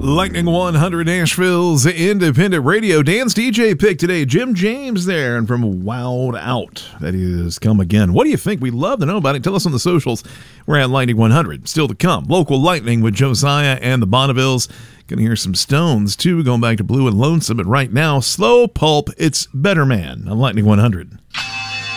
Lightning 100 Nashville's independent radio. Dan's DJ pick today, Jim James there, and from Wowed Out. That is Come Again. What do you think? We'd love to know about it. Tell us on the socials. We're at Lightning 100. Still to come, local Lightning with Josiah and the Bonnevilles. Gonna hear some Stones, too, going back to Blue and Lonesome. But right now, Slow Pulp, It's Better Man on Lightning 100.